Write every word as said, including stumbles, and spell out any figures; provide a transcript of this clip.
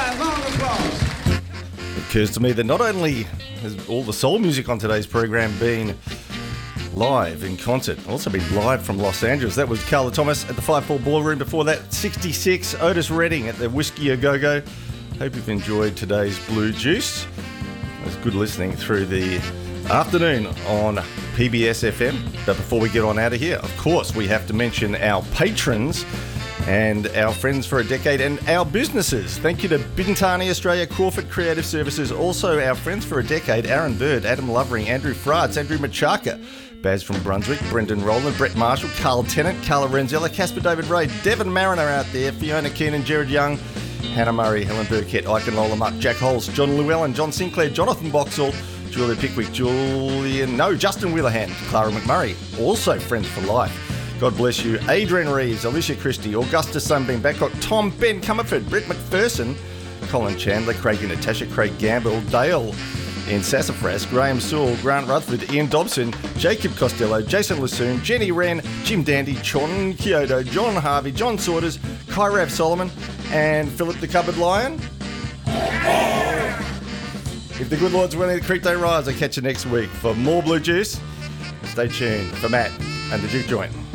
a round of applause. It occurs to me that not only has all the soul music on today's program been live in concert, also been live from Los Angeles. That was Carla Thomas at the five four Ballroom. Before that, sixty-six, Otis Redding at the Whiskey A Go Go. Hope you've enjoyed today's Blue Juice. It was good listening through the afternoon on P B S F M. But before we get on out of here, of course, we have to mention our patrons and our friends for a decade and our businesses. Thank you to Bintani Australia, Crawford Creative Services, also our friends for a decade, Aaron Bird, Adam Lovering, Andrew Frards, Andrew Machaka, Baz from Brunswick, Brendan Rowland, Brett Marshall, Carl Tennant, Carla Renzella, Casper David Ray, Devon Mariner out there, Fiona Keenan, Jared Young, Hannah Murray, Helen Burkett, Ike and Lola Muck, Jack Holes, John Llewellyn, John Sinclair, Jonathan Boxall, Julia Pickwick, Julian, no, Justin Wheelerhan, Clara McMurray, also friends for life. God bless you. Adrian Reeves, Alicia Christie, Augusta Sunbeam Babcock, Tom Ben Comerford, Brett McPherson, Colin Chandler, Craig and Natasha, Craig Gamble, Dale in Sassafras, Graham Sewell, Grant Rutherford, Ian Dobson, Jacob Costello, Jason Lassoon, Jenny Wren, Jim Dandy, John Kyoto, John Harvey, John Saunders, Kyrav Solomon, and Philip the Cupboard Lion. If the good Lord's willing, the Creek Day Rise. I'll catch you next week for more Blue Juice. Stay tuned for Matt and the Juke Joint.